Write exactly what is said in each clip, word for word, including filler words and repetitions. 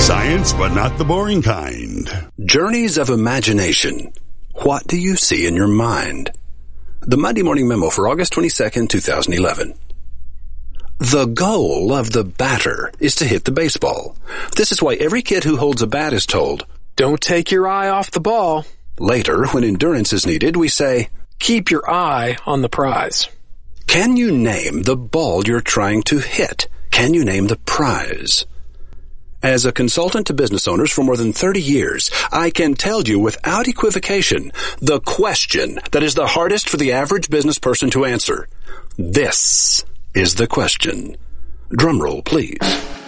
Science, but not the boring kind. Journeys of Imagination. What do you see in your mind? The Monday Morning Memo for August twenty-second, twenty eleven. The goal of the batter is to hit the baseball. This is why every kid who holds a bat is told, "Don't take your eye off the ball." Later, when endurance is needed, we say, "Keep your eye on the prize." Can you name the ball you're trying to hit? Can you name the prize? As a consultant to business owners for more than thirty years, I can tell you without equivocation the question that is the hardest for the average business person to answer. This is the question. Drum roll, please.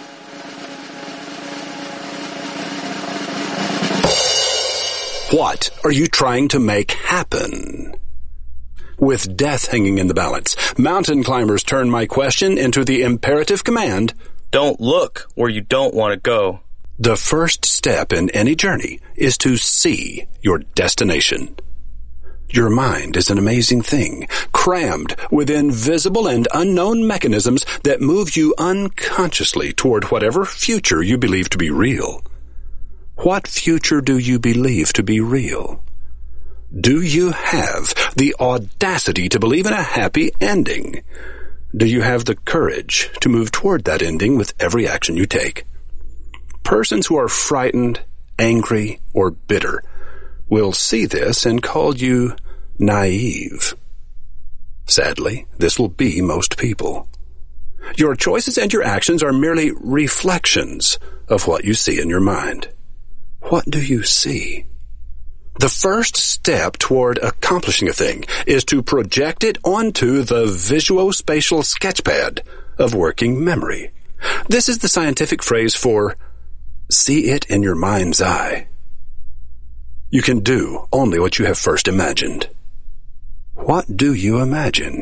What are you trying to make happen? With death hanging in the balance, mountain climbers turn my question into the imperative command, don't look where you don't want to go. The first step in any journey is to see your destination. Your mind is an amazing thing, crammed with invisible and unknown mechanisms that move you unconsciously toward whatever future you believe to be real. What future do you believe to be real? Do you have the audacity to believe in a happy ending? Do you have the courage to move toward that ending with every action you take? Persons who are frightened, angry, or bitter will see this and call you naive. Sadly, this will be most people. Your choices and your actions are merely reflections of what you see in your mind. What do you see? The first step toward accomplishing a thing is to project it onto the visuospatial sketchpad of working memory. This is the scientific phrase for see it in your mind's eye. You can do only what you have first imagined. What do you imagine?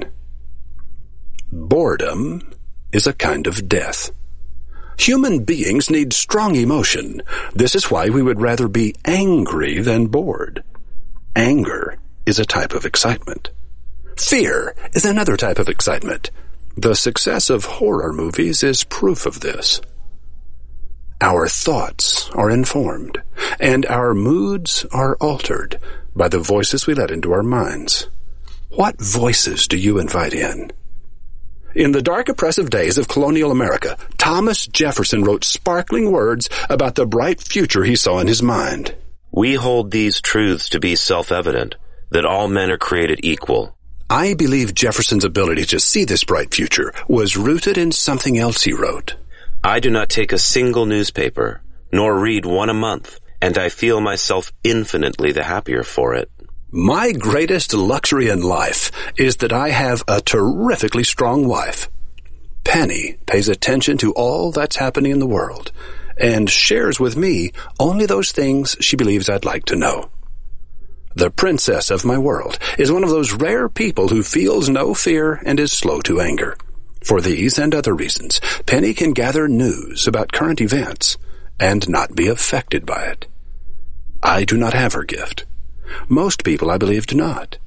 Boredom is a kind of death. Human beings need strong emotion. This is why we would rather be angry than bored. Anger is a type of excitement. Fear is another type of excitement. The success of horror movies is proof of this. Our thoughts are informed, and our moods are altered by the voices we let into our minds. What voices do you invite in? In the dark, oppressive days of colonial America, Thomas Jefferson wrote sparkling words about the bright future he saw in his mind. We hold these truths to be self-evident, that all men are created equal. I believe Jefferson's ability to see this bright future was rooted in something else he wrote. I do not take a single newspaper, nor read one a month, and I feel myself infinitely the happier for it. My greatest luxury in life is that I have a terrifically strong wife. Penny pays attention to all that's happening in the world and shares with me only those things she believes I'd like to know. The princess of my world is one of those rare people who feels no fear and is slow to anger. For these and other reasons, Penny can gather news about current events and not be affected by it. I do not have her gift. Most people, I believe, do not.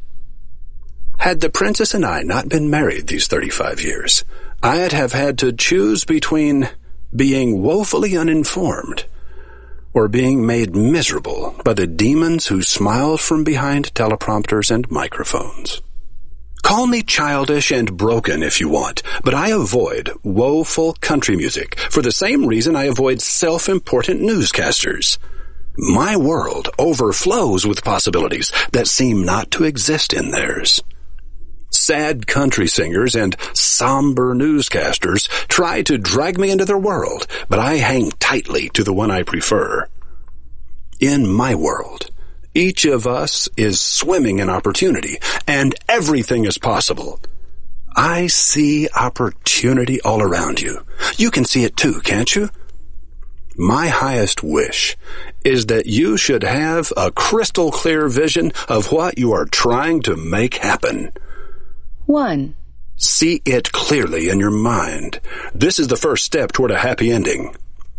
Had the princess and I not been married these thirty-five years, I'd have had to choose between being woefully uninformed or being made miserable by the demons who smile from behind teleprompters and microphones. Call me childish and broken if you want, but I avoid woeful country music for the same reason I avoid self-important newscasters. My world overflows with possibilities that seem not to exist in theirs. Sad country singers and somber newscasters try to drag me into their world, but I hang tightly to the one I prefer. In my world, each of us is swimming in opportunity, and everything is possible. I see opportunity all around you. You can see it too, can't you? My highest wish is that you should have a crystal clear vision of what you are trying to make happen. One. See it clearly in your mind. This is the first step toward a happy ending.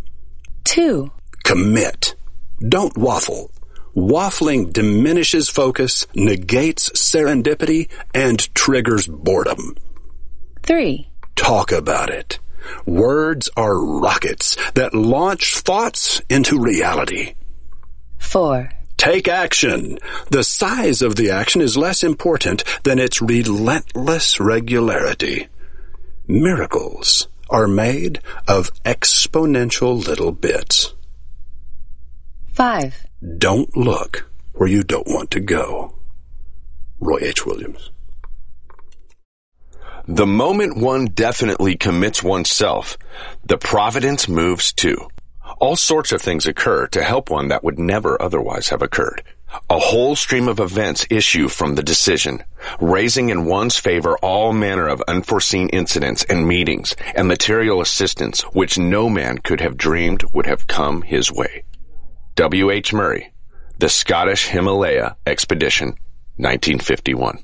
Two. Commit. Don't waffle. Waffling diminishes focus, negates serendipity, and triggers boredom. Three. Talk about it. Words are rockets that launch thoughts into reality. four. Take action. The size of the action is less important than its relentless regularity. Miracles are made of exponential little bits. five. Don't look where you don't want to go. Roy H. Williams. The moment one definitely commits oneself, the providence moves too. All sorts of things occur to help one that would never otherwise have occurred. A whole stream of events issue from the decision, raising in one's favor all manner of unforeseen incidents and meetings and material assistance which no man could have dreamed would have come his way. W H Murray, The Scottish Himalaya Expedition, nineteen fifty-one.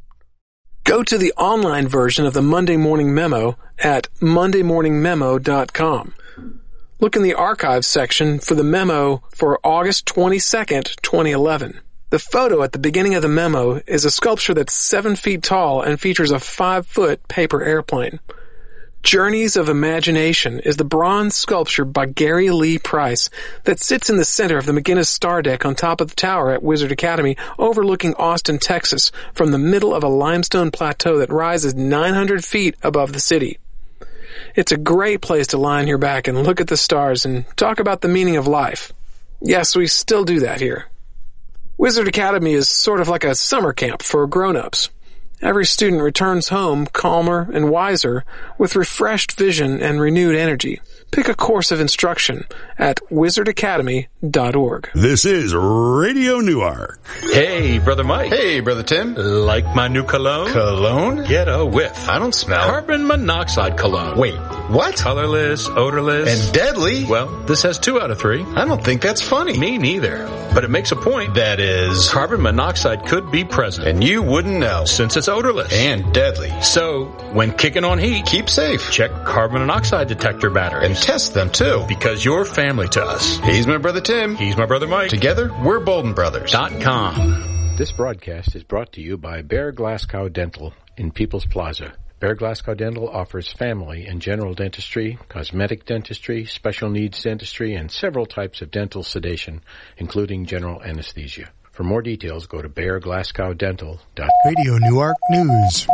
Go to the online version of the Monday Morning Memo at monday morning memo dot com. Look in the archives section for the memo for August twenty-second, twenty eleven. The photo at the beginning of the memo is a sculpture that's seven feet tall and features a five-foot paper airplane. Journeys of Imagination is the bronze sculpture by Gary Lee Price that sits in the center of the McGinnis Star Deck on top of the tower at Wizard Academy overlooking Austin, Texas, from the middle of a limestone plateau that rises nine hundred feet above the city. It's a great place to lie on your back and look at the stars and talk about the meaning of life. Yes, we still do that here. Wizard Academy is sort of like a summer camp for grown-ups. Every student returns home calmer and wiser with refreshed vision and renewed energy. Pick a course of instruction at wizard academy dot org. This is Radio Newark. Hey, Brother Mike. Hey, Brother Tim. Like my new cologne? Cologne? Get a whiff. I don't smell. Carbon monoxide cologne. Wait, what? Colorless, odorless. And deadly? Well, this has two out of three. I don't think that's funny. Me neither. But it makes a point. That is... Carbon monoxide could be present. And you wouldn't know. Since it's odorless. And deadly. So, when kicking on heat, keep safe. Check carbon monoxide detector batteries. And test them too. Because you're family to us. He's my brother Tim. He's my brother Mike. Together, we're Bolden Brothers. Dot com. This broadcast is brought to you by Bear Glasgow Dental in People's Plaza. Bear Glasgow Dental offers family and general dentistry, cosmetic dentistry, special needs dentistry, and several types of dental sedation, including general anesthesia. For more details, go to bear glasgow dental dot com. Radio Newark News.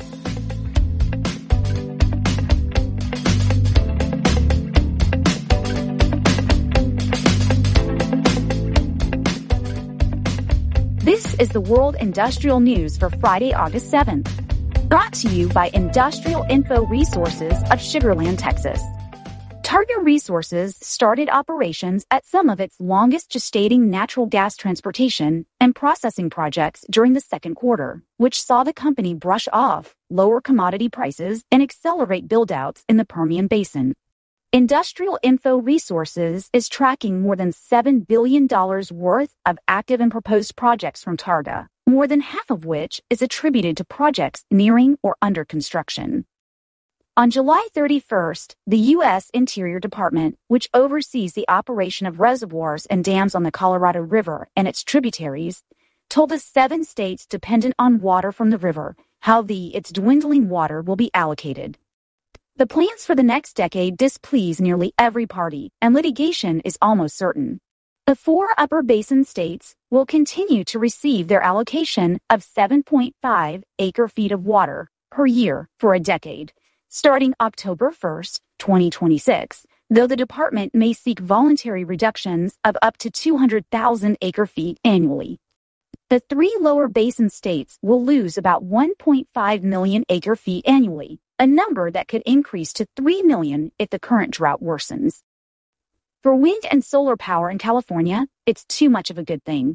This is the World Industrial News for Friday, August seventh. Brought to you by Industrial Info Resources of Sugar Land, Texas. Targa Resources started operations at some of its longest gestating natural gas transportation and processing projects during the second quarter, which saw the company brush off lower commodity prices and accelerate build-outs in the Permian Basin. Industrial Info Resources is tracking more than seven billion dollars worth of active and proposed projects from Targa, more than half of which is attributed to projects nearing or under construction. On July thirty-first, the U S Interior Department, which oversees the operation of reservoirs and dams on the Colorado River and its tributaries, told the seven states dependent on water from the river how the its dwindling water will be allocated. The plans for the next decade displease nearly every party, and litigation is almost certain. The four upper basin states will continue to receive their allocation of seven point five acre-feet of water per year for a decade, starting October first, twenty twenty-six, though the department may seek voluntary reductions of up to two hundred thousand acre-feet annually. The three lower basin states will lose about one point five million acre-feet annually, a number that could increase to three million if the current drought worsens. For wind and solar power in California, it's too much of a good thing.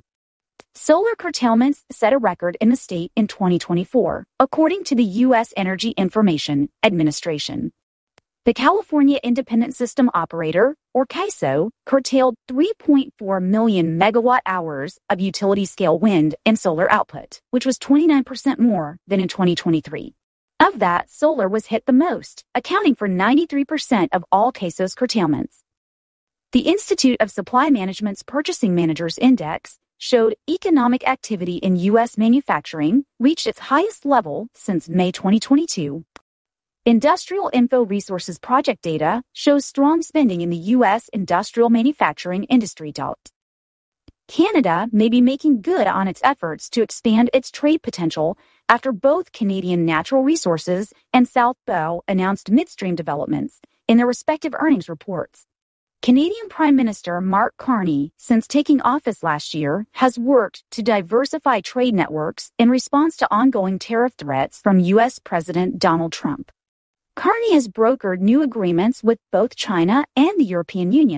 Solar curtailments set a record in the state in twenty twenty-four, according to the U S Energy Information Administration. The California Independent System Operator, or C I S O, curtailed three point four million megawatt hours of utility-scale wind and solar output, which was twenty-nine percent more than in twenty twenty-three. Of that, solar was hit the most, accounting for ninety-three percent of all C I S O's curtailments. The Institute of Supply Management's Purchasing Managers Index showed economic activity in U S manufacturing reached its highest level since May twenty twenty-two. Industrial Info Resources project data shows strong spending in the U S industrial manufacturing industry. Canada may be making good on its efforts to expand its trade potential after both Canadian Natural Resources and South Bow announced midstream developments in their respective earnings reports. Canadian Prime Minister Mark Carney, since taking office last year, has worked to diversify trade networks in response to ongoing tariff threats from U S President Donald Trump. Carney has brokered new agreements with both China and the European Union.